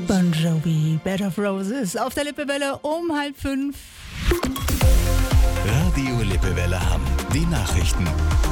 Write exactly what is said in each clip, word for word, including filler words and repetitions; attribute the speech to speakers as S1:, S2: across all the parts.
S1: Bon Jovi, Bed of Roses auf der Lippewelle um halb fünf.
S2: Radio Lippewelle Hamm, die Nachrichten.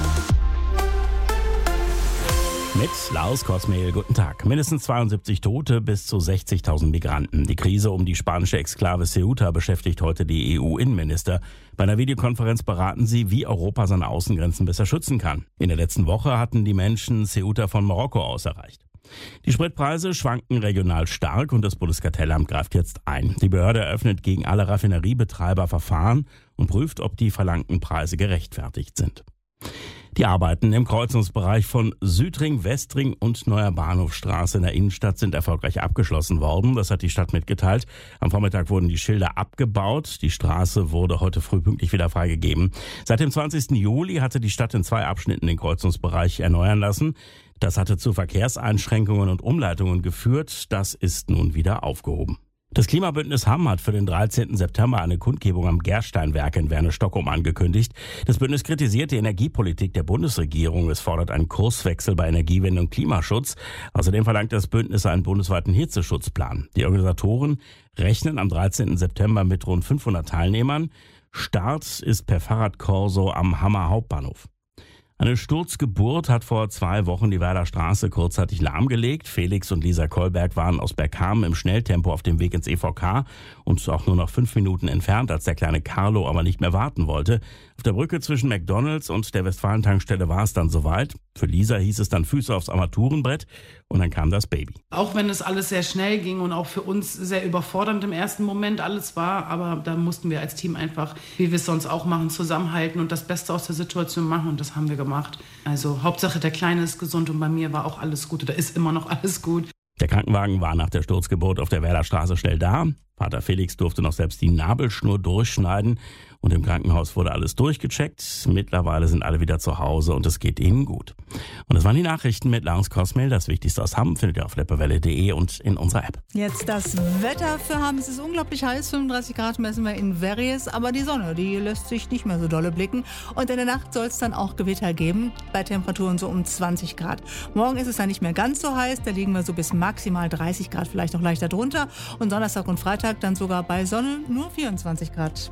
S3: Mit Lars Kosmehl, guten Tag. Mindestens zweiundsiebzig Tote, bis zu sechzigtausend Migranten. Die Krise um die spanische Exklave Ceuta beschäftigt heute die E U-Innenminister. Bei einer Videokonferenz beraten sie, wie Europa seine Außengrenzen besser schützen kann. In der letzten Woche hatten die Menschen Ceuta von Marokko aus erreicht. Die Spritpreise schwanken regional stark und das Bundeskartellamt greift jetzt ein. Die Behörde eröffnet gegen alle Raffineriebetreiber Verfahren und prüft, ob die verlangten Preise gerechtfertigt sind. Die Arbeiten im Kreuzungsbereich von Südring, Westring und Neuer Bahnhofstraße in der Innenstadt sind erfolgreich abgeschlossen worden. Das hat die Stadt mitgeteilt. Am Vormittag wurden die Schilder abgebaut. Die Straße wurde heute früh pünktlich wieder freigegeben. Seit dem zwanzigsten Juli hatte die Stadt in zwei Abschnitten den Kreuzungsbereich erneuern lassen. Das hatte zu Verkehrseinschränkungen und Umleitungen geführt. Das ist nun wieder aufgehoben. Das Klimabündnis Hamm hat für den dreizehnten September eine Kundgebung am Gersteinwerk in Werne-Stockholm angekündigt. Das Bündnis kritisiert die Energiepolitik der Bundesregierung. Es fordert einen Kurswechsel bei Energiewende und Klimaschutz. Außerdem verlangt das Bündnis einen bundesweiten Hitzeschutzplan. Die Organisatoren rechnen am dreizehnten September mit rund fünfhundert Teilnehmern. Start ist per Fahrradkorso am Hammer Hauptbahnhof. Eine Sturzgeburt hat vor zwei Wochen die Werder Straße kurzzeitig lahmgelegt. Felix und Lisa Kolberg waren aus Bergkamen im Schnelltempo auf dem Weg ins E V K und auch nur noch fünf Minuten entfernt, als der kleine Carlo aber nicht mehr warten wollte. Auf der Brücke zwischen McDonald's und der Westfalen-Tankstelle war es dann soweit. Für Lisa hieß es dann Füße aufs Armaturenbrett und dann kam das Baby.
S4: Auch wenn es alles sehr schnell ging und auch für uns sehr überfordernd im ersten Moment alles war, aber da mussten wir als Team einfach, wie wir es sonst auch machen, zusammenhalten und das Beste aus der Situation machen und das haben wir gemacht. Also Hauptsache der Kleine ist gesund und bei mir war auch alles gut oder ist immer noch alles gut.
S3: Der Krankenwagen war nach der Sturzgeburt auf der Werder Straße schnell da. Vater Felix durfte noch selbst die Nabelschnur durchschneiden und im Krankenhaus wurde alles durchgecheckt. Mittlerweile sind alle wieder zu Hause und es geht ihnen gut. Und das waren die Nachrichten mit Lars Kosmehl. Das Wichtigste aus Hamm findet ihr auf lippewelle punkt de und in unserer App.
S1: Jetzt das Wetter für Hamm. Es ist unglaublich heiß, fünfunddreißig Grad messen wir in Verries, aber die Sonne, die lässt sich nicht mehr so dolle blicken. Und in der Nacht soll es dann auch Gewitter geben, bei Temperaturen so um zwanzig Grad. Morgen ist es dann nicht mehr ganz so heiß, da liegen wir so bis maximal dreißig Grad, vielleicht noch leichter drunter. Und Donnerstag und Freitag dann sogar bei Sonne nur vierundzwanzig Grad.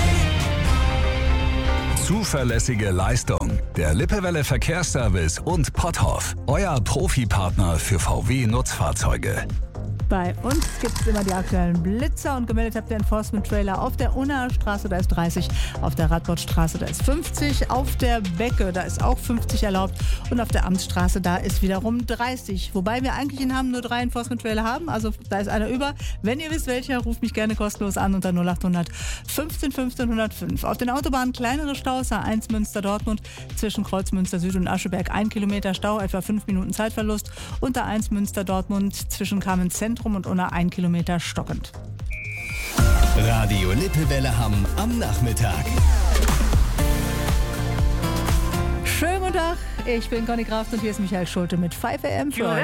S2: Zuverlässige Leistung. Der Lippewelle Verkehrsservice und Potthoff. Euer Profipartner für V W-Nutzfahrzeuge.
S1: Bei uns gibt es immer die aktuellen Blitzer und gemeldet habt ihr Enforcement-Trailer auf der Unnaer Straße, da ist dreißig, auf der Radbordstraße, da ist fünfzig, auf der Becke, da ist auch fünfzig erlaubt und auf der Amtsstraße, da ist wiederum dreißig. Wobei wir eigentlich in Hamm nur drei Enforcement-Trailer haben, also da ist einer über. Wenn ihr wisst welcher, ruft mich gerne kostenlos an unter null achthundert fünfzehn fünfzehn null null fünf. Auf den Autobahnen kleinere Staus, A eins Münster-Dortmund, zwischen Kreuzmünster Süd und Ascheberg ein Kilometer Stau, etwa fünf Minuten Zeitverlust und A eins Münster-Dortmund zwischen Kamen Zentrum und unter ein Kilometer stockend.
S2: Radio Lippewelle Hamm am Nachmittag.
S1: Schönen guten Tag, ich bin Conny Kraft und hier ist Michael Schulte mit fünf A M für